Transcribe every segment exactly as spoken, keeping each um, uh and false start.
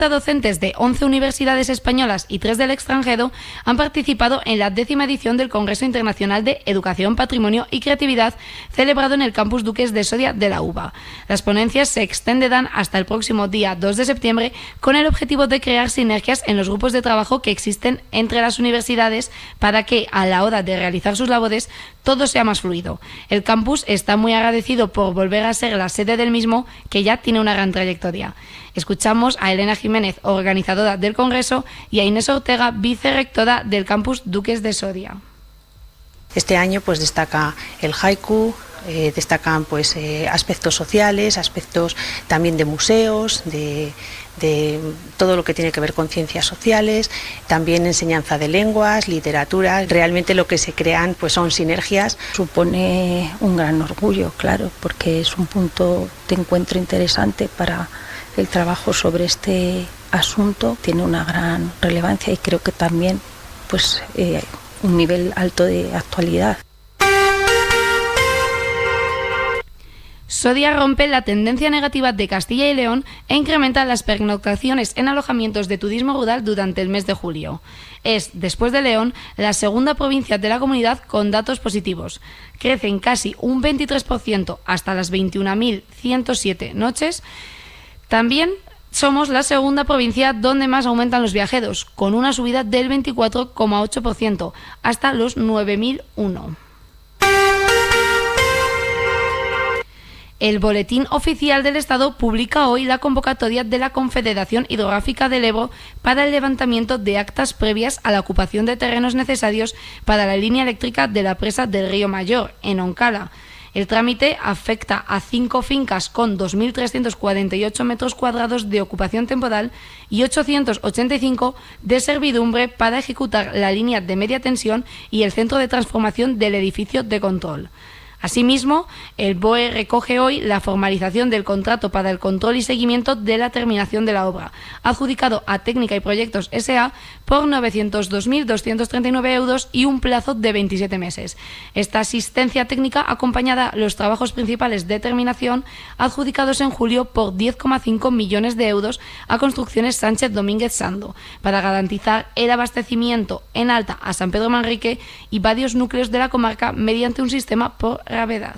Docentes de once universidades españolas y tres del extranjero han participado en la décima edición del Congreso Internacional de Educación, Patrimonio y Creatividad celebrado en el Campus Duques de Soria de la U B A. Las ponencias se extenderán hasta el próximo día dos de septiembre con el objetivo de crear sinergias en los grupos de trabajo que existen entre las universidades para que, a la hora de realizar sus labores, todo sea más fluido. El campus está muy agradecido por volver a ser la sede del mismo, que ya tiene una gran trayectoria. Escuchamos a Elena Jiménez, organizadora del Congreso, y a Inés Ortega, vicerrectora del Campus Duques de Soria. Este año pues destaca el haiku, eh, destacan pues eh, aspectos sociales, aspectos también de museos, de, de todo lo que tiene que ver con ciencias sociales, también enseñanza de lenguas, literatura. Realmente lo que se crean pues son sinergias. Supone un gran orgullo, claro, porque es un punto de encuentro interesante para el trabajo sobre este asunto. Tiene una gran relevancia y creo que también pues eh, un nivel alto de actualidad. Soria rompe la tendencia negativa de Castilla y León e incrementa las pernoctaciones en alojamientos de turismo rural durante el mes de julio. Es, después de León, la segunda provincia de la comunidad con datos positivos. Crecen casi un veintitrés por ciento hasta las veintiuna mil ciento siete noches. También somos la segunda provincia donde más aumentan los viajeros, con una subida del veinticuatro coma ocho por ciento hasta los nueve mil uno. El Boletín Oficial del Estado publica hoy la convocatoria de la Confederación Hidrográfica del Ebro para el levantamiento de actas previas a la ocupación de terrenos necesarios para la línea eléctrica de la presa del Río Mayor, en Oncala. El trámite afecta a cinco fincas con dos mil trescientos cuarenta y ocho metros cuadrados de ocupación temporal y ochocientos ochenta y cinco de servidumbre para ejecutar la línea de media tensión y el centro de transformación del edificio de control. Asimismo, el B O E recoge hoy la formalización del contrato para el control y seguimiento de la terminación de la obra, adjudicado a Técnica y Proyectos S A por novecientos dos mil doscientos treinta y nueve euros y un plazo de veintisiete meses. Esta asistencia técnica acompañará los trabajos principales de terminación adjudicados en julio por diez coma cinco millones de euros a Construcciones Sánchez Domínguez Sando, para garantizar el abastecimiento en alta a San Pedro Manrique y varios núcleos de la comarca mediante un sistema por gravedad.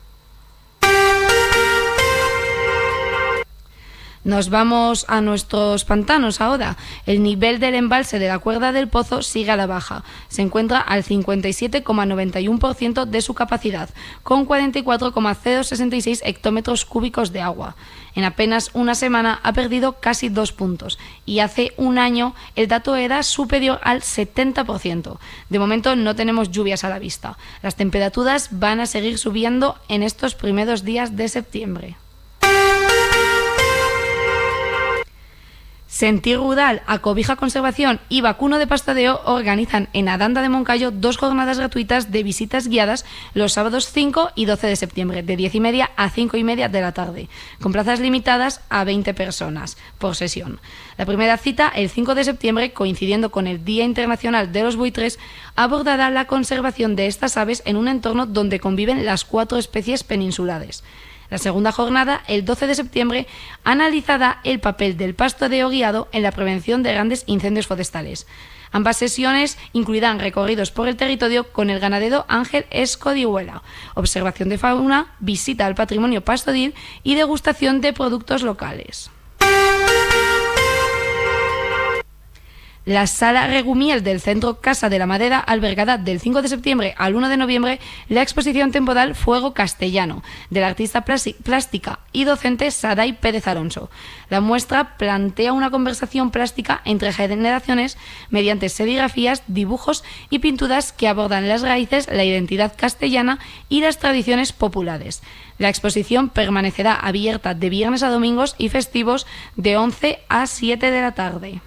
Nos vamos a nuestros pantanos ahora. El nivel del embalse de la Cuerda del Pozo sigue a la baja. Se encuentra al cincuenta y siete coma noventa y uno por ciento de su capacidad, con cuarenta y cuatro coma cero sesenta y seis hectómetros cúbicos de agua. En apenas una semana ha perdido casi dos puntos y hace un año el dato era superior al setenta por ciento. De momento no tenemos lluvias a la vista. Las temperaturas van a seguir subiendo en estos primeros días de septiembre. Sentir Rural, Acobija Conservación y Vacuno de Pastoreo organizan en Aranda de Moncayo dos jornadas gratuitas de visitas guiadas los sábados cinco y doce de septiembre, de diez y media a cinco y media de la tarde, con plazas limitadas a veinte personas por sesión. La primera cita, el cinco de septiembre, coincidiendo con el Día Internacional de los Buitres, abordará la conservación de estas aves en un entorno donde conviven las cuatro especies peninsulares. La segunda jornada, el doce de septiembre, analizará el papel del pastoreo guiado en la prevención de grandes incendios forestales. Ambas sesiones incluirán recorridos por el territorio con el ganadero Ángel Escodihuela, observación de fauna, visita al patrimonio pastoril y degustación de productos locales. La Sala Regumiel del Centro Casa de la Madera albergará del cinco de septiembre al uno de noviembre la exposición temporal Fuego Castellano, de la artista plástica y docente Saray Pérez Alonso. La muestra plantea una conversación plástica entre generaciones mediante serigrafías, dibujos y pinturas que abordan las raíces, la identidad castellana y las tradiciones populares. La exposición permanecerá abierta de viernes a domingos y festivos de once a siete de la tarde.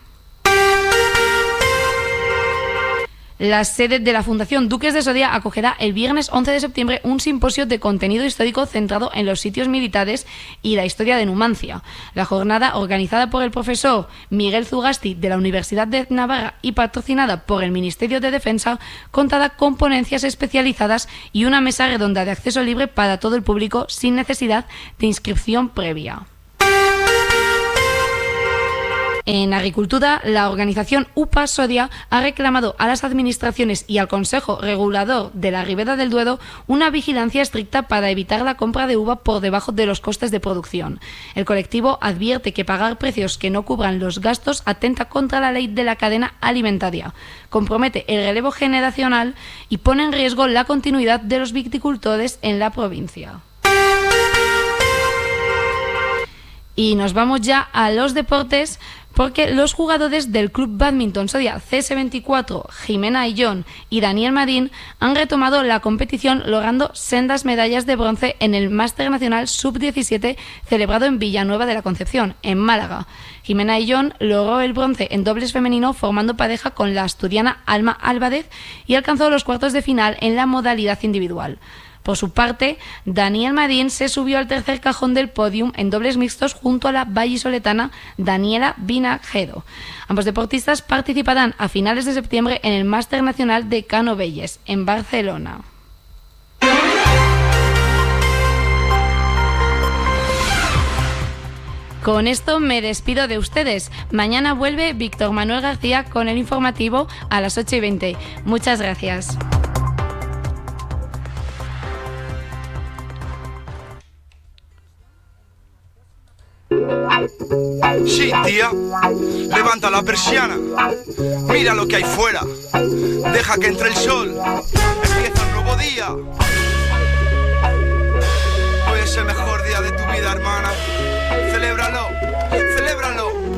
La sede de la Fundación Duques de Soria acogerá el viernes once de septiembre un simposio de contenido histórico centrado en los sitios militares y la historia de Numancia. La jornada, organizada por el profesor Miguel Zugasti de la Universidad de Navarra y patrocinada por el Ministerio de Defensa, contará con ponencias especializadas y una mesa redonda de acceso libre para todo el público sin necesidad de inscripción previa. En agricultura, la organización U P A Soria ha reclamado a las administraciones y al Consejo Regulador de la Ribera del Duero una vigilancia estricta para evitar la compra de uva por debajo de los costes de producción. El colectivo advierte que pagar precios que no cubran los gastos atenta contra la ley de la cadena alimentaria, compromete el relevo generacional y pone en riesgo la continuidad de los viticultores en la provincia. Y nos vamos ya a los deportes, porque los jugadores del Club Badminton Soria C S veinticuatro, Jimena Ayllón y Daniel Marín, han retomado la competición logrando sendas medallas de bronce en el Máster Nacional sub diecisiete celebrado en Villanueva de la Concepción, en Málaga. Jimena Ayllón logró el bronce en dobles femenino formando pareja con la asturiana Alma Álvarez y alcanzó los cuartos de final en la modalidad individual. Por su parte, Daniel Marín se subió al tercer cajón del podium en dobles mixtos junto a la vallisoletana Daniela Vinajedo. Ambos deportistas participarán a finales de septiembre en el Máster Nacional de Canovelles, en Barcelona. Con esto me despido de ustedes. Mañana vuelve Víctor Manuel García con el informativo a las ocho y veinte. Muchas gracias. Sí, tía, levanta la persiana, mira lo que hay fuera, deja que entre el sol, empieza un nuevo día. Hoy es el mejor día de tu vida, hermana, celébralo.